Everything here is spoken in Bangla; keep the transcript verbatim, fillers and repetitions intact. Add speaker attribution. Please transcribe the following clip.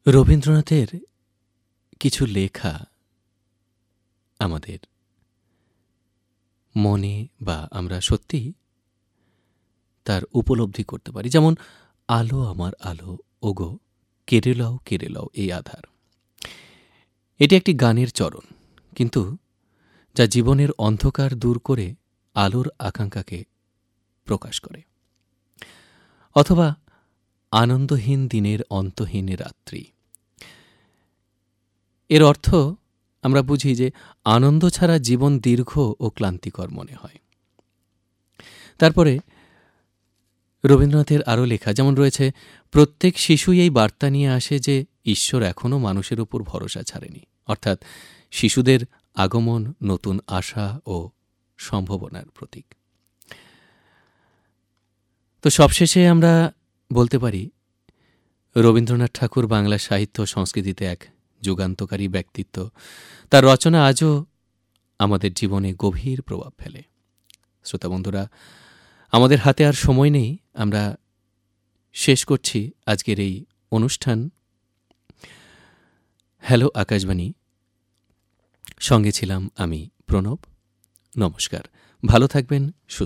Speaker 1: রবীন্দ্রনাথের কিছু লেখা আমাদের মনে বা আমরা সত্যি তার উপলব্ধি করতে পারি। যেমন আলো আমার আলো ওগো কেড়ে লও কেড়ে লও এই আধার। এটি একটি গানের চরণ, কিন্তু যা জীবনের অন্ধকার দূর করে আলোর আকাঙ্ক্ষাকে প্রকাশ করে। অথবা আনন্দহীন দিনের অন্তহীন রাত্রি। এর অর্থ আমরা বুঝি যে আনন্দ ছাড়া জীবন দীর্ঘ ও ক্লান্তিকর মনে হয়। তারপরে রবীন্দ্রনাথের আরও লেখা যেমন রয়েছে, প্রত্যেক শিশুই এই বার্তা নিয়ে আসে যে ঈশ্বর এখনও মানুষের উপর ভরসা ছাড়েনি। অর্থাৎ শিশুদের আগমন নতুন আশা ও সম্ভাবনার প্রতীক। তো সবশেষে আমরা বলতে পারি, রবীন্দ্রনাথ ঠাকুর বাংলা সাহিত্য সংস্কৃতিতে এক যুগান্তকারী ব্যক্তিত্ব। তার রচনা আজও আমাদের জীবনে গভীর প্রভাব ফেলে। শ্রোতা বন্ধুরা, আমাদের হাতে আর সময় নেই, আমরা শেষ করছি আজকের এই অনুষ্ঠান। হ্যালো আকাশবাণী, সঙ্গে ছিলাম আমি প্রণব। নমস্কার, ভালো থাকবেন, সুস্থ